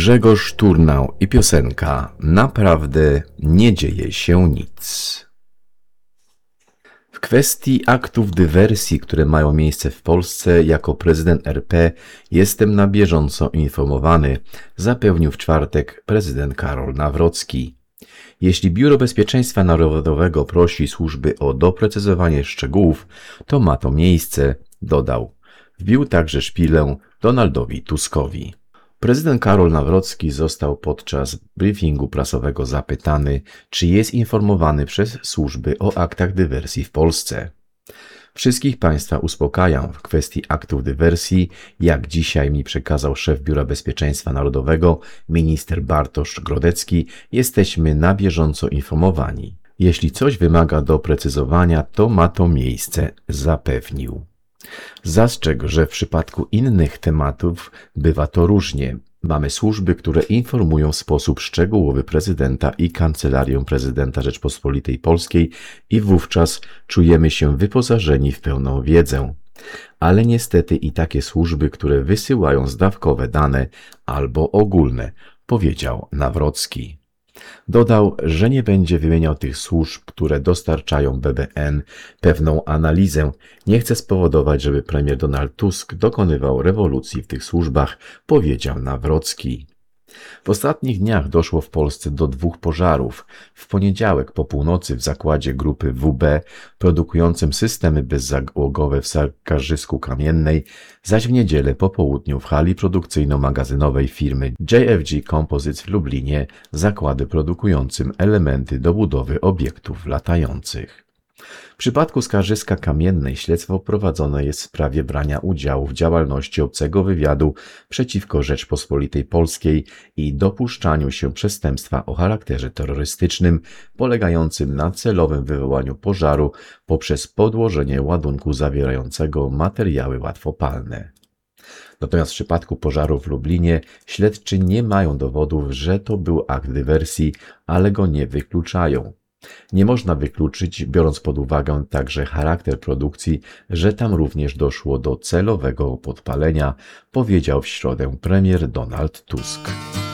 Grzegorz Turnał i piosenka „Naprawdę nie dzieje się nic”. W kwestii aktów dywersji, które mają miejsce w Polsce, jako prezydent RP jestem na bieżąco informowany, zapewnił w czwartek prezydent Karol Nawrocki. Jeśli Biuro Bezpieczeństwa Narodowego prosi służby o doprecyzowanie szczegółów, to ma to miejsce, dodał. Wbił także szpilę Donaldowi Tuskowi. Prezydent Karol Nawrocki został podczas briefingu prasowego zapytany, czy jest informowany przez służby o aktach dywersji w Polsce. Wszystkich Państwa uspokajam w kwestii aktów dywersji, jak dzisiaj mi przekazał szef Biura Bezpieczeństwa Narodowego, minister Bartosz Grodecki, jesteśmy na bieżąco informowani. Jeśli coś wymaga doprecyzowania, to ma to miejsce, zapewnił. Zastrzegł, że w przypadku innych tematów bywa to różnie. Mamy służby, które informują w sposób szczegółowy prezydenta i Kancelarię Prezydenta Rzeczpospolitej Polskiej i wówczas czujemy się wyposażeni w pełną wiedzę. Ale niestety i takie służby, które wysyłają zdawkowe dane albo ogólne, powiedział Nawrocki. Dodał, że nie będzie wymieniał tych służb, które dostarczają BBN pewną analizę. Nie chce spowodować, żeby premier Donald Tusk dokonywał rewolucji w tych służbach, powiedział Nawrocki. W ostatnich dniach doszło w Polsce do 2 pożarów. W poniedziałek po północy w zakładzie grupy WB produkującym systemy bezzałogowe w Skarżysku-Kamiennej, zaś w niedzielę po południu w hali produkcyjno-magazynowej firmy JFG Composites w Lublinie zakłady produkującym elementy do budowy obiektów latających. W przypadku Skarżyska-Kamiennej śledztwo prowadzone jest w sprawie brania udziału w działalności obcego wywiadu przeciwko Rzeczpospolitej Polskiej i dopuszczaniu się przestępstwa o charakterze terrorystycznym polegającym na celowym wywołaniu pożaru poprzez podłożenie ładunku zawierającego materiały łatwopalne. Natomiast w przypadku pożaru w Lublinie śledczy nie mają dowodów, że to był akt dywersji, ale go nie wykluczają. Nie można wykluczyć, biorąc pod uwagę także charakter produkcji, że tam również doszło do celowego podpalenia, powiedział w środę premier Donald Tusk.